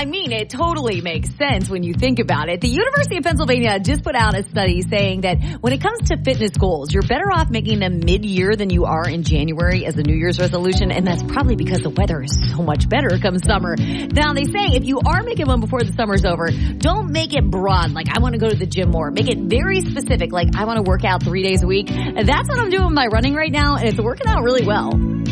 I mean, it totally makes sense when you think about it. The University of Pennsylvania just put out a study saying that when it comes to fitness goals, you're better off making them mid-year than you are in January as a New Year's resolution, and that's probably because the weather is so much better come summer. Now, they say if you are making one before the summer's over, don't make it broad, like I want to go to the gym more. Make it very specific, like I want to work out 3 days a week. And that's what I'm doing with my running right now, and it's working out really well.